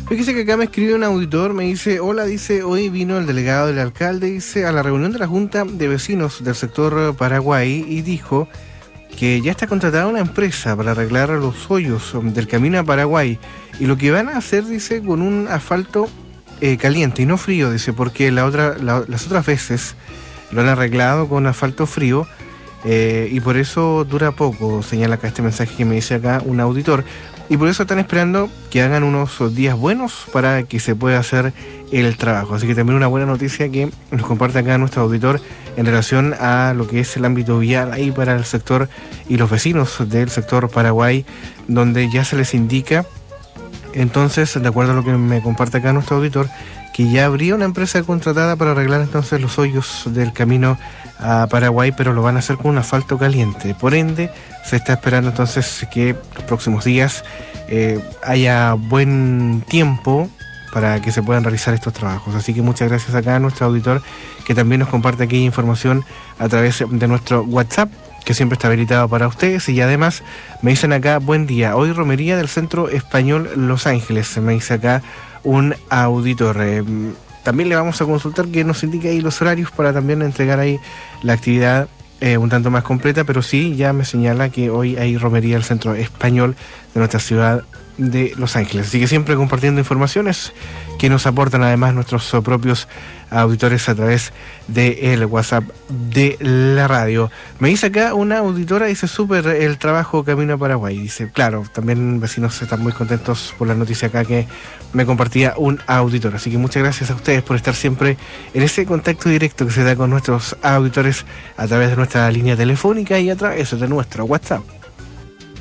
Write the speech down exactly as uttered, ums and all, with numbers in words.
Fíjese que acá me escribe un auditor, me dice, hola, dice, hoy vino el delegado del alcalde, dice, a la reunión de la Junta de Vecinos del sector Paraguay y dijo que ya está contratada una empresa para arreglar los hoyos del camino a Paraguay y lo que van a hacer, dice, con un asfalto eh, caliente y no frío, dice, porque la otra, la, las otras veces lo han arreglado con asfalto frío eh, y por eso dura poco, señala acá este mensaje que me dice acá un auditor. Y por eso están esperando que hagan unos días buenos para que se pueda hacer el trabajo. Así que también una buena noticia que nos comparte acá nuestro auditor en relación a lo que es el ámbito vial ahí para el sector y los vecinos del sector Paraguay, donde ya se les indica, entonces, de acuerdo a lo que me comparte acá nuestro auditor, que ya habría una empresa contratada para arreglar entonces los hoyos del camino a Paraguay, pero lo van a hacer con un asfalto caliente. Por ende, se está esperando entonces que los próximos días eh, haya buen tiempo para que se puedan realizar estos trabajos. Así que muchas gracias acá a nuestro auditor que también nos comparte aquella información a través de nuestro WhatsApp, que siempre está habilitado para ustedes. Y además me dicen acá, buen día, hoy romería del Centro Español Los Ángeles, me dice acá un auditor. Eh, también le vamos a consultar que nos indique ahí los horarios para también entregar ahí la actividad eh, un tanto más completa, pero sí, ya me señala que hoy hay romería del Centro Español de nuestra ciudad de Los Ángeles. Así que siempre compartiendo informaciones que nos aportan además nuestros propios auditores a través del WhatsApp de la radio. Me dice acá una auditora, dice, súper el trabajo Camino a Paraguay. Dice, claro, también vecinos están muy contentos por la noticia acá que me compartía un auditor. Así que muchas gracias a ustedes por estar siempre en ese contacto directo que se da con nuestros auditores a través de nuestra línea telefónica y a través de nuestro WhatsApp.